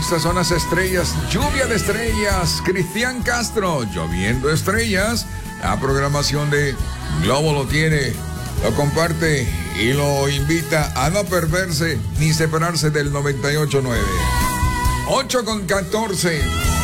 Estas son las estrellas, lluvia de estrellas. Cristian Castro, lloviendo estrellas. La programación de Globo lo tiene, lo comparte y lo invita a no perderse ni separarse del 98.9. 8:14.